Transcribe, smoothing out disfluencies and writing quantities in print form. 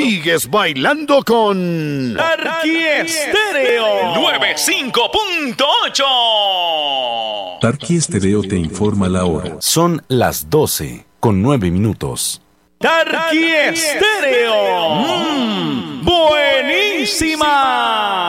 sigues bailando con Tarqui Estéreo 95.8. Tarqui Estéreo te informa la hora. Son las 12:09. Tarqui Estéreo. Buenísima.